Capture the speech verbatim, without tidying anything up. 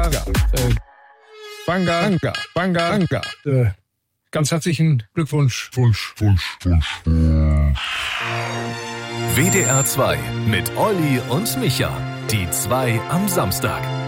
Banga, äh, Banga, Banga, Banga, Banga. Äh, ganz herzlichen Glückwunsch. Wunsch, Wunsch, Wunsch. W D R zwei mit Olli und Micha. Die zwei am Samstag.